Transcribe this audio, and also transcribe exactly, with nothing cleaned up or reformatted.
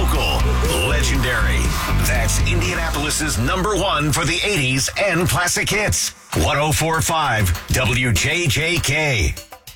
local, legendary. That's Indianapolis's number one for the eighties and classic hits. one oh four point five W J J K.